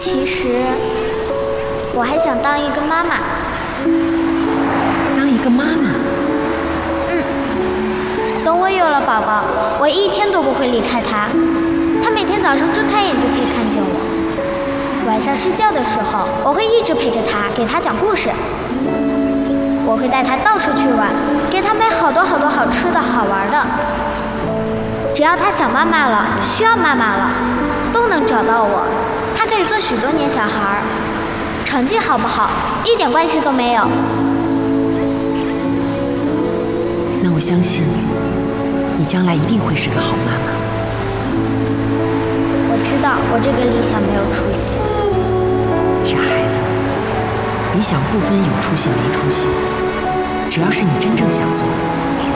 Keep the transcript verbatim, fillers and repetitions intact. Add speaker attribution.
Speaker 1: 其实我还想当一个妈妈。
Speaker 2: 当一个妈妈？
Speaker 1: 嗯，等我有了宝宝，我一天都不会离开他。他每天早上睁开眼就可以看见我，晚上睡觉的时候，我会一直陪着他，给他讲故事。我会带他到处去玩，给他买好多好多好吃的好玩的。只要他想妈妈了，需要妈妈了，都能找到我。他可以做许多年小孩，成绩好不好一点关系都没有。
Speaker 2: 那我相信你将来一定会是个好妈妈。
Speaker 1: 我知道我这个理想没有出息。
Speaker 2: 傻孩子，理想不分有出息没出息，只要是你真正想做的，